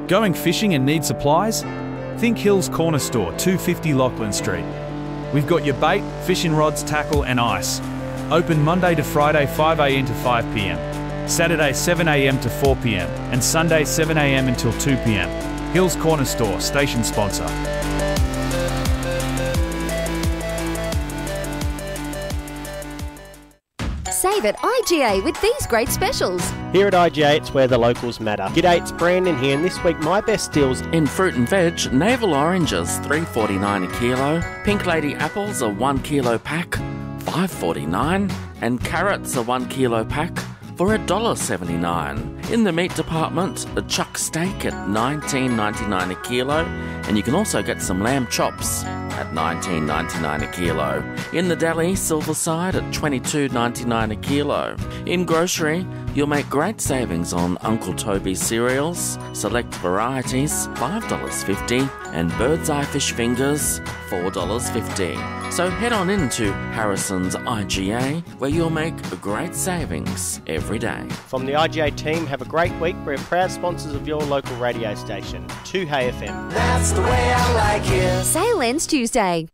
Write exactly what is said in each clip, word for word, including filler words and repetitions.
Going fishing and need supplies? Think Hills Corner Store, two fifty Lachlan Street. We've got your bait, fishing rods, tackle and ice. Open Monday to Friday five a m to five p m, Saturday seven a m to four p m and Sunday seven a m until two p m. Hills Corner Store, station sponsor. Save at I G A with these great specials. Here at I G A, it's where the locals matter. G'day, it's Brandon here, and this week my best deals in fruit and veg. Navel oranges, three forty-nine a kilo. Pink Lady apples, a one kilo pack, five forty-nine, and carrots, a one kilo pack, for one dollar seventy-nine. In the meat department, a chuck steak at nineteen ninety-nine a kilo, and you can also get some lamb chops at nineteen ninety-nine a kilo. In the deli, Silverside at twenty-two ninety-nine a kilo. In grocery, you'll make great savings on Uncle Toby's cereals, select varieties, five dollars fifty, and Bird's Eye fish fingers, four dollars fifty. So head on into Harrison's I G A, where you'll make great savings every day. From the I G A team, have a great week. We're proud sponsors of your local radio station, two Hey F M. That's the way I like it. Sale ends Tuesday.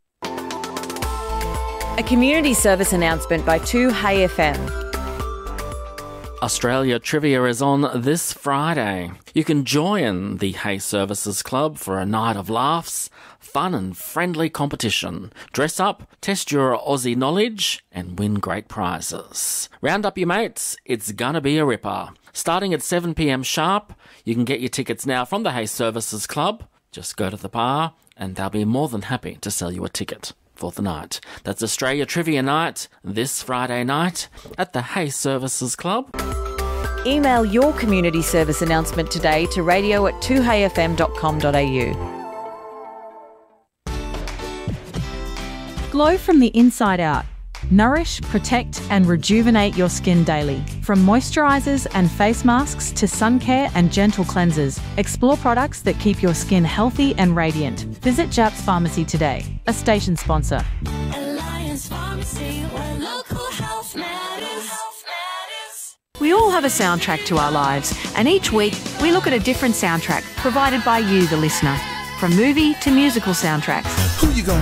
A community service announcement by two Hey F M. Australia Trivia is on this Friday. You can join the Hay Services Club for a night of laughs, fun and friendly competition. Dress up, test your Aussie knowledge and win great prizes. Round up your mates, it's gonna be a ripper. Starting at seven p m sharp, you can get your tickets now from the Hay Services Club. Just go to the bar and they'll be more than happy to sell you a ticket for the night. That's Australia Trivia Night this Friday night at the Hay Services Club. Email your community service announcement today to radio at two hey f m dot com dot a u. Glow from the inside out. Nourish, protect and rejuvenate your skin daily. From moisturisers and face masks to sun care and gentle cleansers, explore products that keep your skin healthy and radiant. Visit Japs Pharmacy today, a station sponsor. Alliance Pharmacy, where local health matters. We all have a soundtrack to our lives, and each week we look at a different soundtrack provided by you, the listener. From movie to musical soundtracks. Who you gonna